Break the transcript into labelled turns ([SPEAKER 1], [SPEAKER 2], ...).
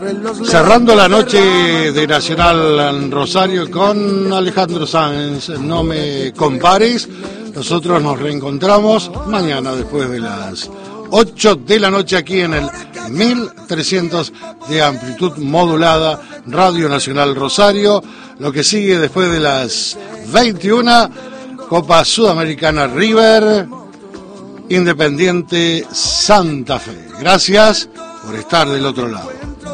[SPEAKER 1] Cerrando la noche de Nacional Rosario con Alejandro Sanz, No me compares. Nosotros nos reencontramos mañana después de las 8 de la noche aquí en el 1300 de amplitud modulada, Radio Nacional Rosario. Lo que sigue después de las 21, Copa Sudamericana River, Independiente Santa Fe. Gracias por estar del otro lado.